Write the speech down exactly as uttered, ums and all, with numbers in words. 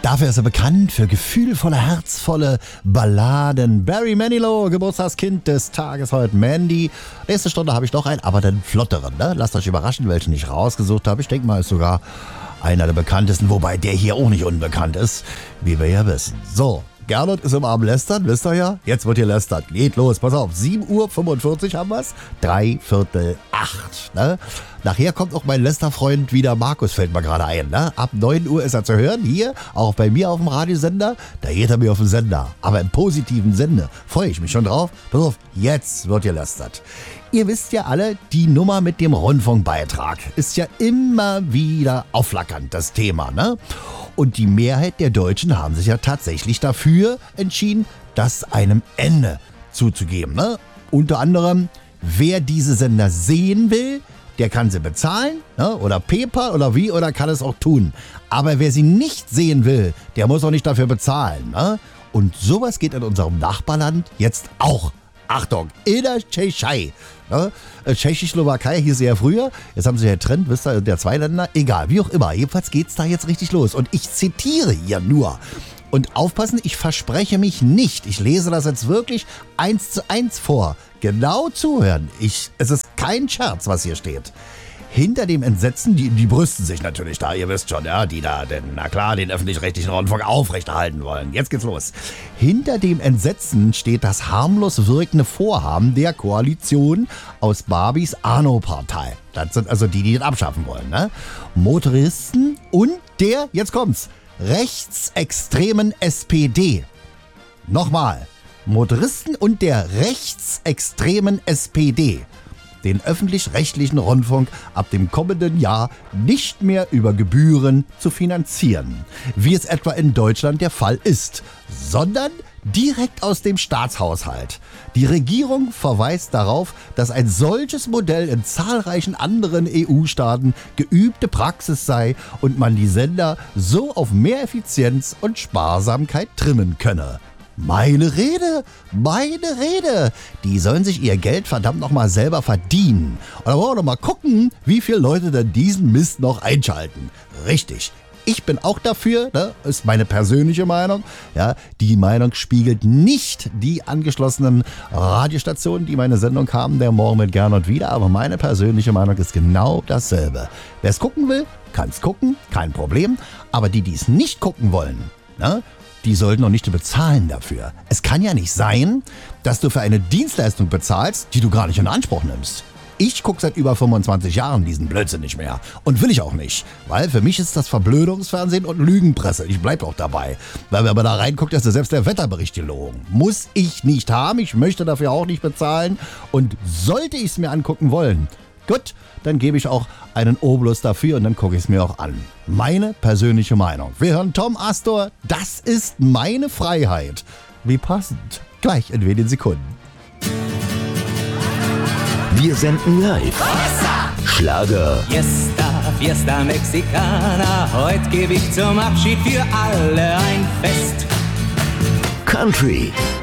Dafür ist er bekannt für gefühlvolle, herzvolle Balladen. Barry Manilow, Geburtstagskind des Tages heute, Mandy. Nächste Stunde habe ich noch einen, aber den flotteren. Ne? Lasst euch überraschen, welchen ich rausgesucht habe. Ich denke mal, ist sogar einer der bekanntesten, wobei der hier auch nicht unbekannt ist, wie wir ja wissen. So, Gernot ist immer am Lästern, wisst ihr ja? Jetzt wird hier lästert. Geht los, pass auf. sieben Uhr fünfundvierzig haben wir es. Drei Viertel acht. Ne? Nachher kommt auch mein Lästerfreund wieder, Markus, fällt mir gerade ein. Ne? Ab neun Uhr ist er zu hören, hier, auch bei mir auf dem Radiosender. Da geht er mir auf den Sender. Aber im positiven Sinne. Freue ich mich schon drauf. Pass auf, jetzt wird hier lästert. Ihr wisst ja alle, die Nummer mit dem Rundfunkbeitrag ist ja immer wieder aufflackernd, das Thema, ne? Und die Mehrheit der Deutschen haben sich ja tatsächlich dafür entschieden, das einem Ende zuzugeben, ne? Unter anderem, wer diese Sender sehen will, der kann sie bezahlen, ne? Oder PayPal oder wie, oder kann es auch tun. Aber wer sie nicht sehen will, der muss auch nicht dafür bezahlen, ne? Und sowas geht in unserem Nachbarland jetzt auch. Achtung, in der Tschechei. Ne? Tschechoslowakei hieß sie ja früher, jetzt haben sie ja getrennt, wisst ihr, der zwei Länder, egal, wie auch immer. Jedenfalls geht's da jetzt richtig los. Und ich zitiere hier nur. Und aufpassen, ich verspreche mich nicht. Ich lese das jetzt wirklich eins zu eins vor. Genau zuhören. Ich, es ist kein Scherz, was hier steht. Hinter dem Entsetzen, die, die brüsten sich natürlich da, ihr wisst schon, ja, die da, den, na klar, den öffentlich-rechtlichen Rundfunk aufrechterhalten wollen. Jetzt geht's los. Hinter dem Entsetzen steht das harmlos wirkende Vorhaben der Koalition aus Barbies Arno-Partei. Das sind also die, die das abschaffen wollen, ne? Motoristen und der, jetzt kommt's, rechtsextremen S P D. Nochmal, Motoristen und der rechtsextremen S P D. Den öffentlich-rechtlichen Rundfunk ab dem kommenden Jahr nicht mehr über Gebühren zu finanzieren, wie es etwa in Deutschland der Fall ist, sondern direkt aus dem Staatshaushalt. Die Regierung verweist darauf, dass ein solches Modell in zahlreichen anderen E U-Staaten geübte Praxis sei und man die Sender so auf mehr Effizienz und Sparsamkeit trimmen könne. Meine Rede, meine Rede. Die sollen sich ihr Geld verdammt nochmal selber verdienen. Und da wollen wir doch mal gucken, wie viele Leute denn diesen Mist noch einschalten. Richtig. Ich bin auch dafür, ne, ist meine persönliche Meinung. Ja, die Meinung spiegelt nicht die angeschlossenen Radiostationen, die meine Sendung haben, der Morgen mit Gernot wieder. Aber meine persönliche Meinung ist genau dasselbe. Wer es gucken will, kann es gucken, kein Problem. Aber die, die es nicht gucken wollen, ne, die sollten noch nicht bezahlen dafür. Es kann ja nicht sein, dass du für eine Dienstleistung bezahlst, die du gar nicht in Anspruch nimmst. Ich gucke seit über fünfundzwanzig Jahren diesen Blödsinn nicht mehr. Und will ich auch nicht. Weil für mich ist das Verblödungsfernsehen und Lügenpresse. Ich bleib auch dabei. Weil wenn man da reinguckt, ist ja selbst der Wetterbericht gelogen. Muss ich nicht haben. Ich möchte dafür auch nicht bezahlen. Und sollte ich es mir angucken wollen, gut, dann gebe ich auch einen Obolus dafür und dann gucke ich es mir auch an. Meine persönliche Meinung. Wir hören Tom Astor, das ist meine Freiheit. Wie passend. Gleich in wenigen Sekunden. Wir senden live. Schlager. Fiesta, Fiesta Mexicana. Heute gebe ich zum Abschied für alle ein Fest. Country.